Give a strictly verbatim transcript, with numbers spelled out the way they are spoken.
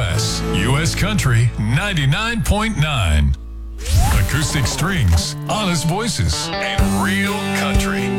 S, U S Country ninety-nine point nine. Acoustic strings, honest voices, and real country.